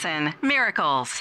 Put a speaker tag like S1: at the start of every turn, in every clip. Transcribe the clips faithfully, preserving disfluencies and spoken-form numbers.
S1: Johnson, Miracles.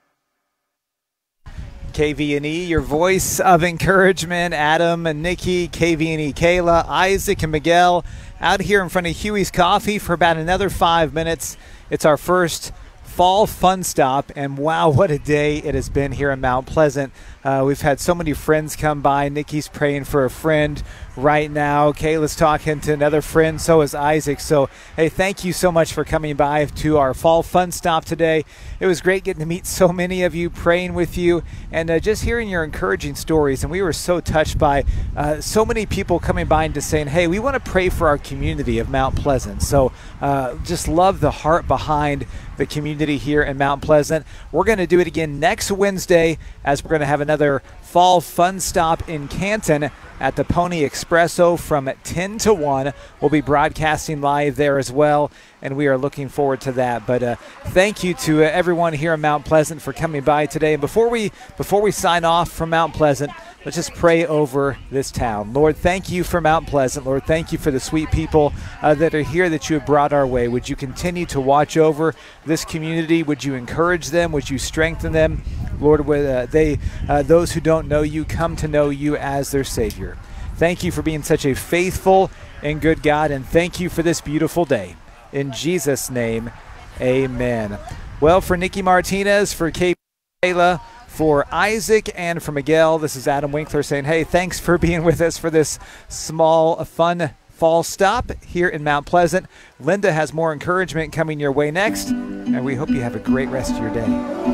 S2: K V N E, your voice of encouragement. Adam and Nikki, K V N E, Kayla, Isaac, and Miguel out here in front of Huey's Coffee for about another five minutes. It's our first fall fun stop, and wow, what a day it has been here in Mount Pleasant. Uh, we've had so many friends come by. Nikki's praying for a friend right now. Kayla's talking to another friend. So is Isaac. So, hey, thank you so much for coming by to our fall fun stop today. It was great getting to meet so many of you, praying with you, and uh, just hearing your encouraging stories. And we were so touched by uh, so many people coming by and just saying, hey, we want to pray for our community of Mount Pleasant. So uh, just love the heart behind the community here in Mount Pleasant. We're going to do it again next Wednesday, as we're going to have another fall fun stop in Canton at the Pony Espresso from ten to one. We'll be broadcasting live there as well, and we are looking forward to that. But uh, thank you to uh, everyone here in Mount Pleasant for coming by today. And before we before we sign off from Mount Pleasant, let's just pray over this town. Lord, thank you for Mount Pleasant. Lord, thank you for the sweet people uh, that are here that you have brought our way. Would you continue to watch over this community? Would you encourage them? Would you strengthen them? Lord, would uh, they, uh, those who don't know you, come to know you as their Savior. Thank you for being such a faithful and good God, and thank you for this beautiful day. In Jesus' name, amen. Well, for Nikki Martinez, for Kayla, for Isaac, and for Miguel, this is Adam Winkler saying, hey, thanks for being with us for this small, fun fall stop here in Mount Pleasant. Linda has more encouragement coming your way next, and we hope you have a great rest of your day.